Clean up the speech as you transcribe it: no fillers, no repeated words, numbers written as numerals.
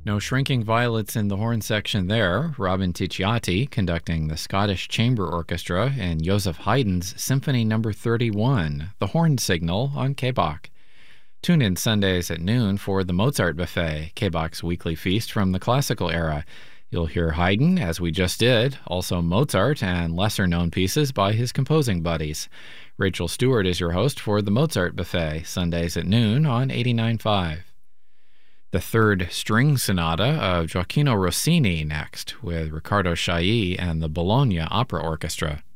No Shrinking Violets in the horn section there. Robin Ticciati conducting the Scottish Chamber Orchestra and Joseph Haydn's Symphony No. 31, the horn signal on KBOK. Tune in Sundays at noon for the Mozart Buffet, KBOK's weekly feast from the classical era. You'll hear Haydn, as we just did, also Mozart, and lesser-known pieces by his composing buddies. Rachel Stewart is your host for the Mozart Buffet, Sundays at noon on 89.5. The Third String Sonata of Gioacchino Rossini next, with Riccardo Chailly and the Bologna Opera Orchestra.